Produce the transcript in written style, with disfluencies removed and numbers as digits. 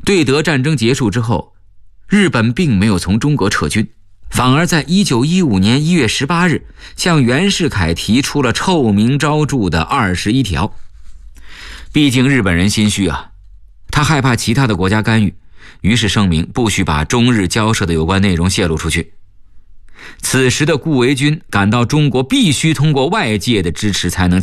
对德战争结束之后，日本并没有从中国撤军，反而在1915年1月18日向袁世凯提出了臭名昭著的21条。毕竟日本人心虚啊，他害怕其他的国家干预，于是声明不许把中日交涉的有关内容泄露出去。此时的顾维钧感到中国必须通过外界的支持才能